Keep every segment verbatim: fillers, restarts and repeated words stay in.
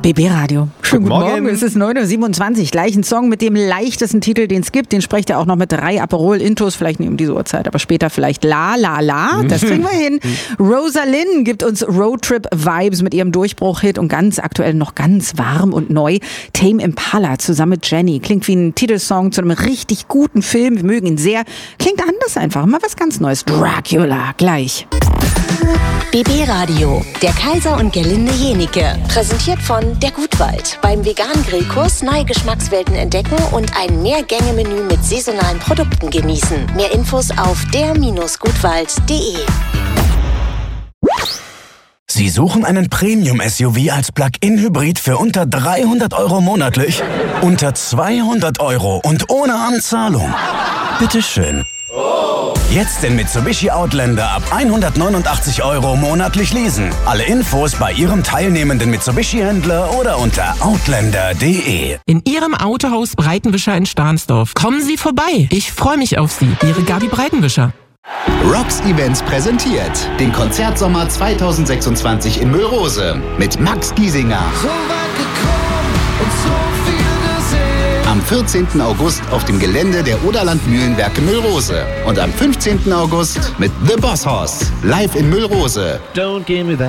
B B Radio. Schönen guten, guten Morgen. Morgen. Es ist neun Uhr siebenundzwanzig. Gleich ein Song mit dem leichtesten Titel, den es gibt. Den sprecht ihr auch noch mit drei Aperol-Intos. Vielleicht nicht um diese Uhrzeit, aber später vielleicht La La La. Das kriegen wir hin. Rosalind gibt uns Roadtrip-Vibes mit ihrem Durchbruch-Hit und ganz aktuell noch ganz warm und neu. Tame Impala zusammen mit Jenny. Klingt wie ein Titelsong zu einem richtig guten Film. Wir mögen ihn sehr. Klingt anders einfach. Mal was ganz Neues. Dracula. Gleich. B B Radio, der Kaiser und Gerlinde Jenike. Präsentiert von der Gutwald. Beim veganen Grillkurs neue Geschmackswelten entdecken und ein Mehrgänge-Menü mit saisonalen Produkten genießen. Mehr Infos auf der Bindestrich gutwald punkt de. Sie suchen einen Premium-S U V als Plug-in-Hybrid für unter dreihundert Euro monatlich? Unter zweihundert Euro und ohne Anzahlung? Bitteschön. Jetzt den Mitsubishi Outlander ab hundertneunundachtzig Euro monatlich leasen. Alle Infos bei Ihrem teilnehmenden Mitsubishi-Händler oder unter outlander punkt de. In Ihrem Autohaus Breitenwischer in Stahnsdorf. Kommen Sie vorbei. Ich freue mich auf Sie. Ihre Gabi Breitenwischer. Rox Events präsentiert den Konzertsommer zweitausendsechsundzwanzig in Müllrose mit Max Giesinger. So weit gekommen und so viel gesehen. Am vierzehnten August auf dem Gelände der Oderland Mühlenwerke Müllrose. Und am fünfzehnten August mit The Boss Hoss live in Müllrose. Don't give me that.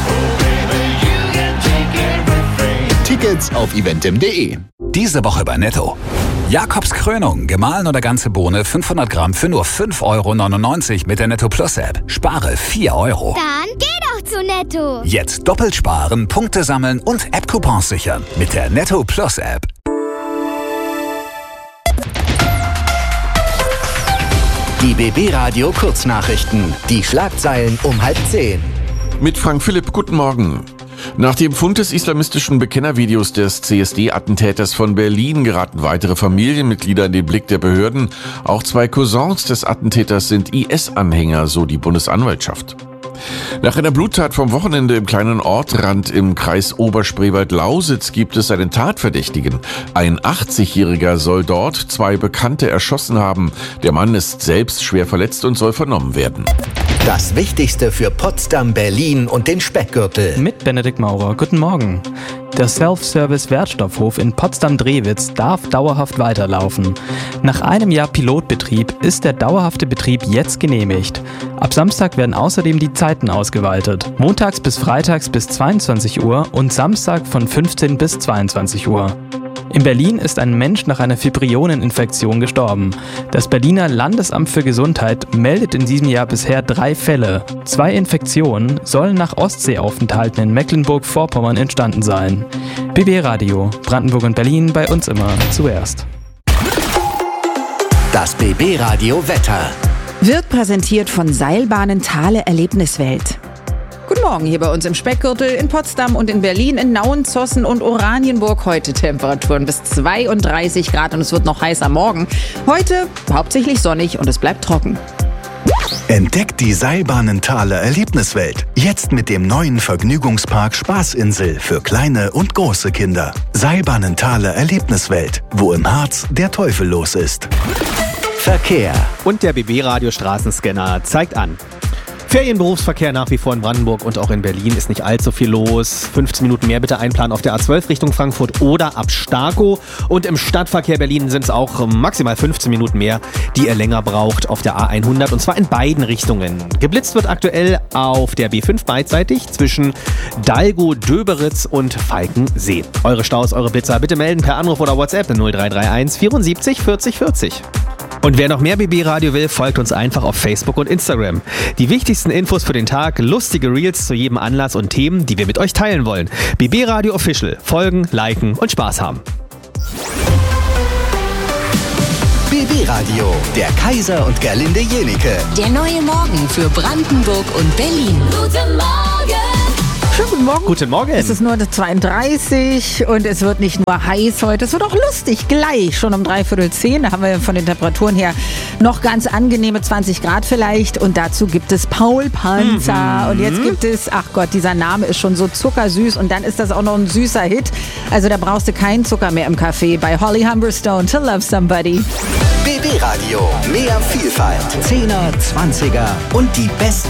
Tickets auf eventim punkt de. Diese Woche bei Netto. Jakobs Krönung, gemahlen oder ganze Bohne, fünfhundert Gramm für nur fünf Euro neunundneunzig mit der Netto Plus App. Spare vier Euro. Dann geh doch zu Netto. Jetzt doppelt sparen, Punkte sammeln und App-Coupons sichern mit der Netto Plus App. Die B B Radio Kurznachrichten. Die Schlagzeilen um halb zehn. Mit Frank Philipp, guten Morgen. Nach dem Fund des islamistischen Bekennervideos des C S D-Attentäters von Berlin geraten weitere Familienmitglieder in den Blick der Behörden. Auch zwei Cousins des Attentäters sind I S-Anhänger, so die Bundesanwaltschaft. Nach einer Bluttat vom Wochenende im kleinen Ortrand im Kreis Oberspreewald-Lausitz gibt es einen Tatverdächtigen. Ein achtzigjähriger soll dort zwei Bekannte erschossen haben. Der Mann ist selbst schwer verletzt und soll vernommen werden. Das Wichtigste für Potsdam, Berlin und den Speckgürtel. Mit Benedikt Maurer. Guten Morgen. Der Self-Service-Wertstoffhof in Potsdam-Drewitz darf dauerhaft weiterlaufen. Nach einem Jahr Pilotbetrieb ist der dauerhafte Betrieb jetzt genehmigt. Ab Samstag werden außerdem die Zeiten ausgeweitet. Montags bis freitags bis zweiundzwanzig Uhr und Samstag von fünfzehn bis zweiundzwanzig Uhr. In Berlin ist ein Mensch nach einer Fibrioneninfektion gestorben. Das Berliner Landesamt für Gesundheit meldet in diesem Jahr bisher drei Fälle. Zwei Infektionen sollen nach Ostseeaufenthalten in Mecklenburg-Vorpommern entstanden sein. B B Radio, Brandenburg und Berlin, bei uns immer zuerst. Das B B Radio Wetter. Wird präsentiert von Seilbahnen Thale Erlebniswelt. Guten Morgen hier bei uns im Speckgürtel, in Potsdam und in Berlin, in Nauen, Zossen und Oranienburg. Heute Temperaturen bis zweiunddreißig Grad und es wird noch heiß am Morgen. Heute hauptsächlich sonnig und es bleibt trocken. Entdeckt die Seilbahnen Thale Erlebniswelt. Jetzt mit dem neuen Vergnügungspark Spaßinsel für kleine und große Kinder. Seilbahnen Thale Erlebniswelt, wo im Harz der Teufel los ist. Verkehr. Und der B B Radio Straßenscanner zeigt an. Ferienberufsverkehr nach wie vor in Brandenburg und auch in Berlin ist nicht allzu viel los. fünfzehn Minuten mehr bitte einplanen auf der A zwölf Richtung Frankfurt oder ab Starkow. Und im Stadtverkehr Berlin sind es auch maximal fünfzehn Minuten mehr, die ihr länger braucht auf der A hundert. Und zwar in beiden Richtungen. Geblitzt wird aktuell auf der B fünf beidseitig zwischen Dalgo-Döberitz und Falkensee. Eure Staus, eure Blitzer bitte melden per Anruf oder WhatsApp null drei drei eins vierundsiebzig vierzig vierzig. Und wer noch mehr B B Radio will, folgt uns einfach auf Facebook und Instagram. Die wichtigsten Infos für den Tag, lustige Reels zu jedem Anlass und Themen, die wir mit euch teilen wollen. B B Radio Official. Folgen, liken und Spaß haben. B B Radio, der Kaiser und Gerlinde Jenike. Der neue Morgen für Brandenburg und Berlin. Guten Morgen. Schönen guten Morgen. Guten Morgen. Es ist nur zweiunddreißig und es wird nicht nur heiß heute, es wird auch lustig gleich, schon um dreiviertel zehn. Da haben wir von den Temperaturen her noch ganz angenehme zwanzig Grad vielleicht und dazu gibt es Paul Panzer. Mhm. Und jetzt gibt es, ach Gott, dieser Name ist schon so zuckersüß und dann ist das auch noch ein süßer Hit. Also da brauchst du keinen Zucker mehr im Kaffee bei Holly Humberstone, To Love Somebody. B B Radio, mehr Vielfalt, Zehner, Zwanziger und die besten